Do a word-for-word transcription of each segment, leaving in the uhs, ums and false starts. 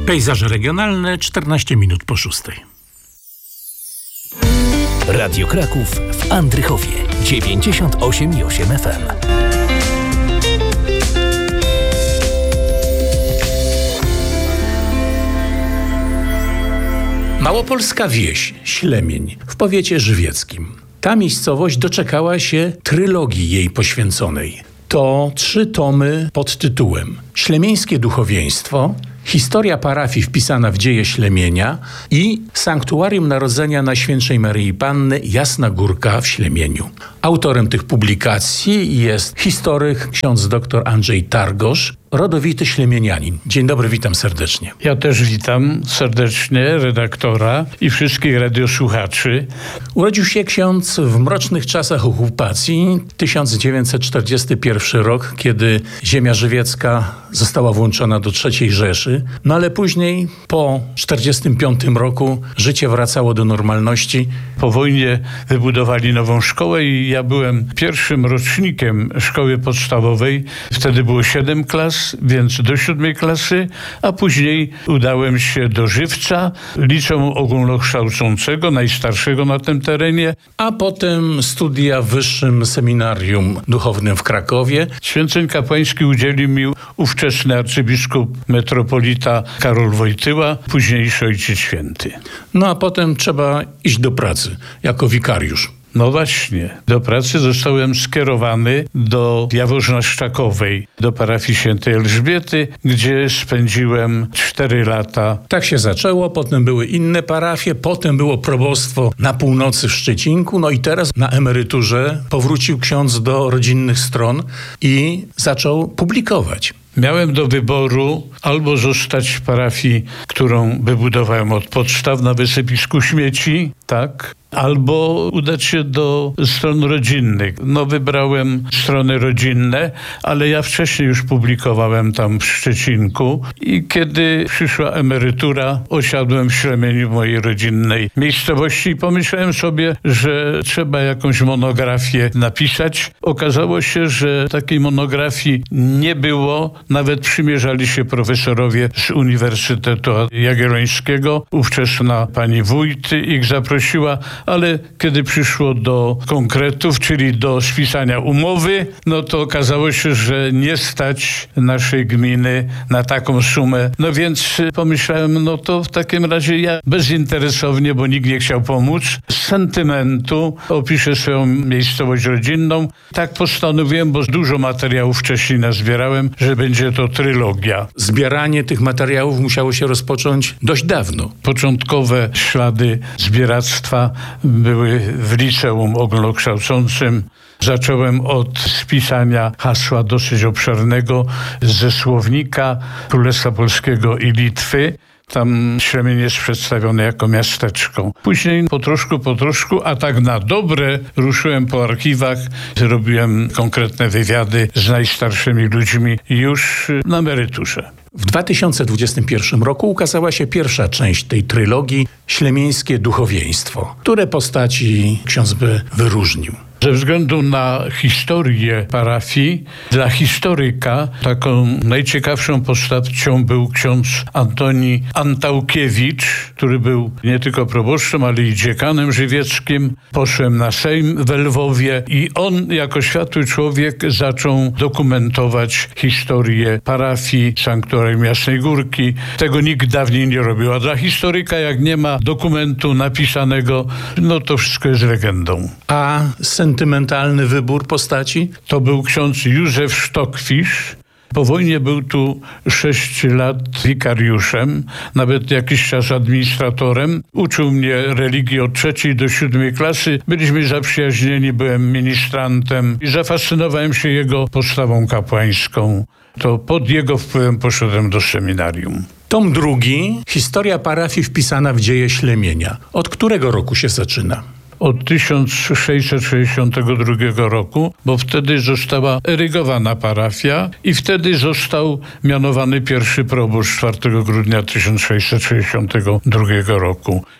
Pejzaże regionalne, czternaście minut po szóstej. Radio Kraków w Andrychowie dziewięćdziesiąt osiem i osiem F M. Małopolska wieś, Ślemień, w powiecie żywieckim. Ta miejscowość doczekała się trylogii jej poświęconej. To trzy tomy pod tytułem Ślemieńskie duchowieństwo, Historia parafii wpisana w dzieje Ślemienia i Sanktuarium Narodzenia Najświętszej Maryi Panny Jasna Górka w Ślemieniu. Autorem tych publikacji jest historyk ksiądz dr Andrzej Targosz, rodowity ślemienianin. Dzień dobry, witam serdecznie. Ja też witam serdecznie redaktora i wszystkich radiosłuchaczy. Urodził się ksiądz w mrocznych czasach okupacji, tysiąc dziewięćset czterdziesty pierwszy rok, kiedy ziemia żywiecka została włączona do trzeciej Rzeszy. No ale później, po czterdziestym piątym roku, życie wracało do normalności. Po wojnie wybudowali nową szkołę i ja byłem pierwszym rocznikiem szkoły podstawowej. Wtedy było siedem klas, więc do siódmej klasy, a później udałem się do Żywca, liceum ogólnokształcącego, najstarszego na tym terenie. A potem studia w Wyższym Seminarium Duchownym w Krakowie. Święceń kapłańskich udzielił mi ówczesny arcybiskup metropolita Karol Wojtyła, późniejszy Ojciec Święty. No a potem trzeba iść do pracy jako wikariusz. No właśnie, do pracy zostałem skierowany do Jaworzna-Szczakowej, do parafii świętej Elżbiety, gdzie spędziłem cztery lata. Tak się zaczęło, potem były inne parafie, potem było probostwo na północy w Szczecinku, no i teraz na emeryturze powrócił ksiądz do rodzinnych stron i zaczął publikować. Miałem do wyboru albo zostać w parafii, którą wybudowałem od podstaw na wysypisku śmieci, tak, albo udać się do stron rodzinnych. No wybrałem strony rodzinne, ale ja wcześniej już publikowałem tam w Szczecinku i kiedy przyszła emerytura, osiadłem w Ślemieniu, w mojej rodzinnej miejscowości i pomyślałem sobie, że trzeba jakąś monografię napisać. Okazało się, że takiej monografii nie było. Nawet przymierzali się profesorowie z Uniwersytetu Jagiellońskiego. Ówczesna pani wójt ich zaprosiła, ale kiedy przyszło do konkretów, czyli do spisania umowy, no to okazało się, że nie stać naszej gminy na taką sumę. No więc pomyślałem, no to w takim razie ja bezinteresownie, bo nikt nie chciał pomóc, z sentymentu opiszę swoją miejscowość rodzinną. Tak postanowiłem, bo dużo materiałów wcześniej nazbierałem, że będzie to trylogia. Zbieranie tych materiałów musiało się rozpocząć dość dawno. Początkowe ślady zbieractwa były w liceum ogólnokształcącym. Zacząłem od spisania hasła dosyć obszernego ze słownika Królestwa Polskiego i Litwy. Tam Ślemień jest przedstawiony jako miasteczko. Później po troszku, po troszku, a tak na dobre ruszyłem po archiwach. Zrobiłem konkretne wywiady z najstarszymi ludźmi już na emeryturze. W dwa tysiące dwudziestym pierwszym roku ukazała się pierwsza część tej trylogii Ślemieńskie duchowieństwo. Które postaci ksiądz by wyróżnił? Ze względu na historię parafii, dla historyka taką najciekawszą postacią był ksiądz Antoni Antałkiewicz, który był nie tylko proboszczem, ale i dziekanem żywieckim. Poszłem na Sejm w Lwowie i on jako światły człowiek zaczął dokumentować historię parafii, sanktuarium Jasnej Górki. Tego nikt dawniej nie robił, a dla historyka jak nie ma dokumentu napisanego, no to wszystko jest legendą. A sentymentalny wybór postaci? To był ksiądz Józef Sztokwisz. Po wojnie był tu sześć lat wikariuszem, nawet jakiś czas administratorem. Uczył mnie religii od trzeciej do siódmej klasy. Byliśmy zaprzyjaźnieni, byłem ministrantem i zafascynowałem się jego postawą kapłańską. To pod jego wpływem poszedłem do seminarium. Tom drugi, historia parafii wpisana w dzieje Ślemienia. Od którego roku się zaczyna? Od tysiąc sześćset sześćdziesiątego drugiego roku, bo wtedy została erygowana parafia i wtedy został mianowany pierwszy proboszcz czwartego grudnia tysiąc sześćset sześćdziesiątego drugiego roku.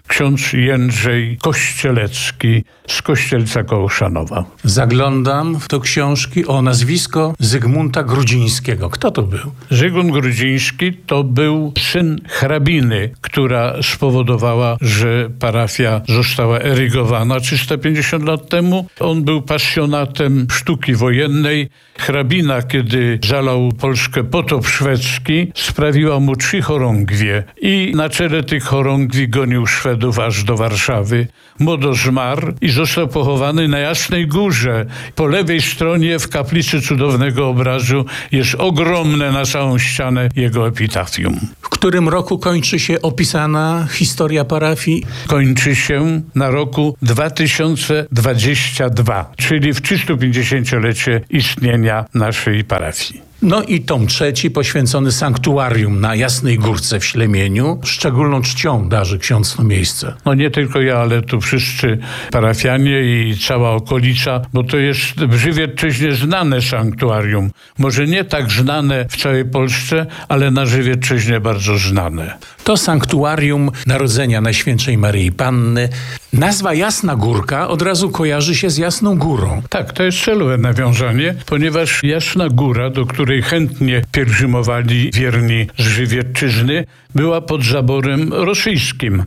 ksiądz Jędrzej Kościelecki z Kościelca koło Chrzanowa. Zaglądam do książki o nazwisko Zygmunta Grudzińskiego. Kto to był? Zygmunt Grudziński to był syn hrabiny, która spowodowała, że parafia została erygowana trzysta pięćdziesiąt lat temu. On był pasjonatem sztuki wojennej. Hrabina, kiedy zalał Polskę potop szwedzki, sprawiła mu trzy chorągwie i na czele tych chorągwi gonił Szwedów aż do Warszawy. Młodo zmarł i został pochowany na Jasnej Górze. Po lewej stronie w kaplicy cudownego obrazu jest ogromne na całą ścianę jego epitafium. W którym roku kończy się opisana historia parafii? Kończy się na roku dwa tysiące dwudziestym drugim, czyli w trzystupięćdziesięciolecie istnienia naszej parafii. No i tom trzeci, poświęcony sanktuarium na Jasnej Górce w Ślemieniu. Szczególną czcią darzy ksiądz to miejsce. No nie tylko ja, ale tu wszyscy parafianie i cała okolica, bo to jest w Żywiecczyźnie znane sanktuarium. Może nie tak znane w całej Polsce, ale na Żywiecczyźnie bardzo znane. To sanktuarium Narodzenia Najświętszej Maryi Panny. Nazwa Jasna Górka od razu kojarzy się z Jasną Górą. Tak, to jest celowe nawiązanie, ponieważ Jasna Góra, do której chętnie pielgrzymowali wierni z Żywiecczyzny, była pod zaborem rosyjskim,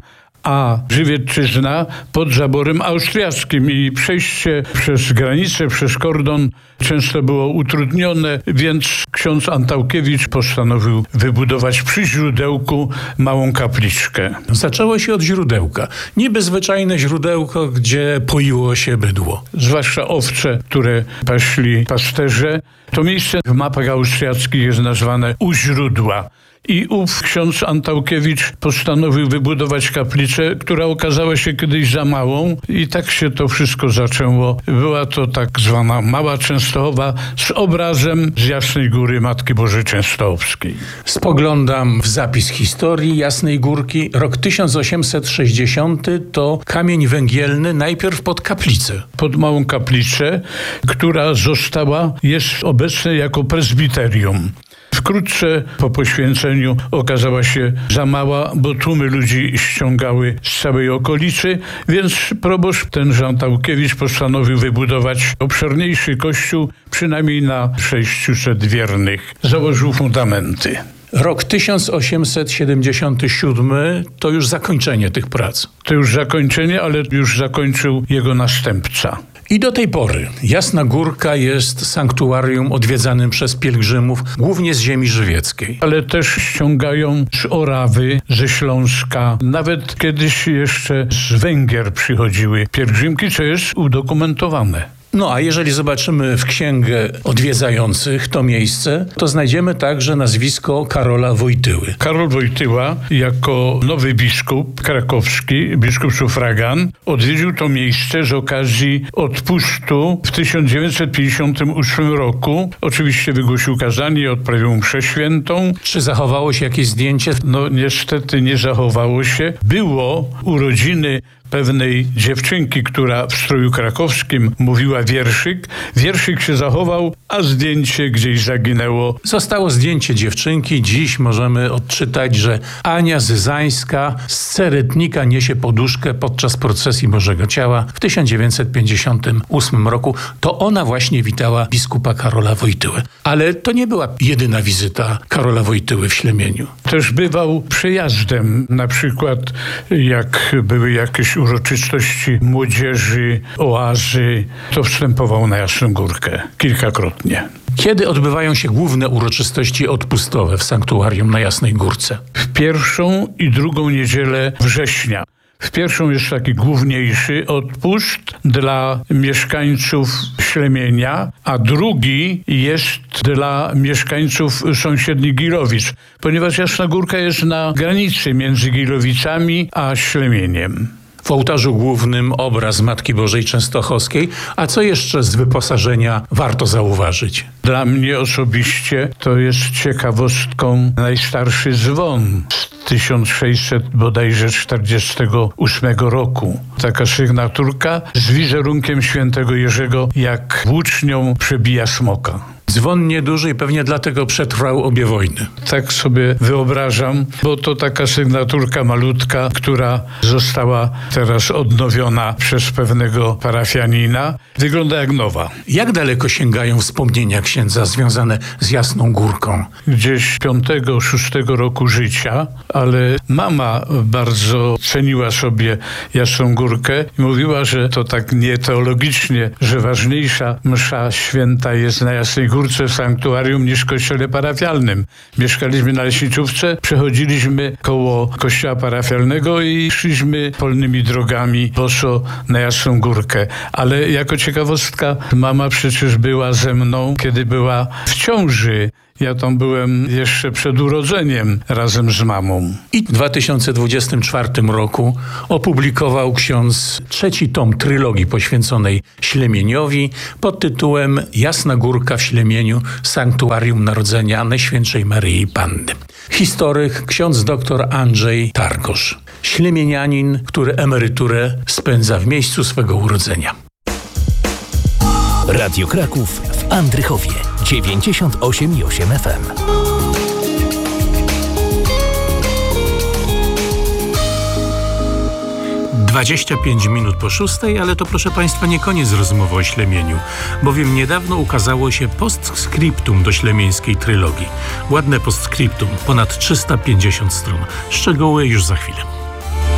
a Żywiecczyzna pod zaborem austriackim i przejście przez granicę, przez kordon często było utrudnione, więc ksiądz Antałkiewicz postanowił wybudować przy źródełku małą kapliczkę. Zaczęło się od źródełka. Niby zwyczajne źródełko, gdzie poiło się bydło. Zwłaszcza owce, które paśli pasterze. To miejsce w mapach austriackich jest nazwane u źródła. I ów ksiądz Antałkiewicz postanowił wybudować kaplicę, która okazała się kiedyś za małą i tak się to wszystko zaczęło. Była to tak zwana Mała Częstochowa z obrazem z Jasnej Góry Matki Bożej Częstochowskiej. Spoglądam w zapis historii Jasnej Górki. Rok tysiąc osiemset sześćdziesiąty to kamień węgielny najpierw pod kaplicę. Pod małą kaplicę, która została, jest obecna jako prezbiterium. Wkrótce po poświęceniu okazała się za mała, bo tłumy ludzi ściągały z całej okolicy, więc proboszcz ten Antałkiewicz postanowił wybudować obszerniejszy kościół, przynajmniej na sześciuset wiernych. Założył fundamenty. Rok tysiąc osiemset siedemdziesiąty siódmy to już zakończenie tych prac. To już zakończenie, ale już zakończył jego następca. I do tej pory Jasna Górka jest sanktuarium odwiedzanym przez pielgrzymów, głównie z ziemi żywieckiej. Ale też ściągają z Orawy, ze Śląska, nawet kiedyś jeszcze z Węgier przychodziły pielgrzymki, co jest udokumentowane. No a jeżeli zobaczymy w księgę odwiedzających to miejsce, to znajdziemy także nazwisko Karola Wojtyły. Karol Wojtyła jako nowy biskup krakowski, biskup sufragan, odwiedził to miejsce z okazji odpustu w tysiąc dziewięćset pięćdziesiątym ósmym roku. Oczywiście wygłosił kazanie, odprawił mszę świętą. Czy zachowało się jakieś zdjęcie? No niestety nie zachowało się. Było urodziny pewnej dziewczynki, która w stroju krakowskim mówiła wierszyk. Wierszyk się zachował, a zdjęcie gdzieś zaginęło. Zostało zdjęcie dziewczynki. Dziś możemy odczytać, że Ania Zyzańska z Ceretnika niesie poduszkę podczas procesji Bożego Ciała w tysiąc dziewięćset pięćdziesiątym ósmym roku. To ona właśnie witała biskupa Karola Wojtyły. Ale to nie była jedyna wizyta Karola Wojtyły w Ślemieniu. Też bywał przejazdem, na przykład jak były jakieś uroczystości młodzieży, oazy, to wstępował na Jasną Górkę kilkakrotnie. Kiedy odbywają się główne uroczystości odpustowe w sanktuarium na Jasnej Górce? W pierwszą i drugą niedzielę września. W pierwszą jest taki główniejszy odpust dla mieszkańców Ślemienia, a drugi jest dla mieszkańców sąsiednich Gilowic, ponieważ Jasna Górka jest na granicy między Gilowicami a Ślemieniem. W ołtarzu głównym obraz Matki Bożej Częstochowskiej. A co jeszcze z wyposażenia warto zauważyć? Dla mnie osobiście to jest ciekawostką najstarszy dzwon z tysiąc sześćset bodajże czterdziestego ósmego roku. Taka sygnaturka z wizerunkiem świętego Jerzego, jak włócznią przebija smoka. Dzwon nieduży i pewnie dlatego przetrwał obie wojny. Tak sobie wyobrażam, bo to taka sygnaturka malutka, która została teraz odnowiona przez pewnego parafianina. Wygląda jak nowa. Jak daleko sięgają wspomnienia księdza związane z Jasną Górką? Gdzieś piątego, szóstego roku życia, ale mama bardzo ceniła sobie Jasną Górkę i mówiła, że to tak nie teologicznie, że ważniejsza msza święta jest na Jasnej Górce w sanktuarium niż w kościele parafialnym. Mieszkaliśmy na Leśniczówce, przechodziliśmy koło kościoła parafialnego i szliśmy polnymi drogami boso na Jasną Górkę. Ale jako ciekawostka, mama przecież była ze mną, kiedy była w ciąży. Ja tam byłem jeszcze przed urodzeniem razem z mamą. I w dwa tysiące dwudziestym czwartym roku opublikował ksiądz trzeci tom trylogii poświęconej Ślemieniowi pod tytułem Jasna Górka w Ślemieniu, Sanktuarium Narodzenia Najświętszej Maryi Panny. Historyk ksiądz dr Andrzej Targosz. Ślemienianin, który emeryturę spędza w miejscu swego urodzenia. Radio Kraków w Andrychowie dziewięćdziesiąt osiem i osiem F M. dwadzieścia pięć minut po szóstej, ale to proszę Państwa nie koniec rozmowy o Ślemieniu, bowiem niedawno ukazało się postscriptum do ślemieńskiej trylogii. Ładne postscriptum, ponad trzysta pięćdziesiąt stron. Szczegóły już za chwilę.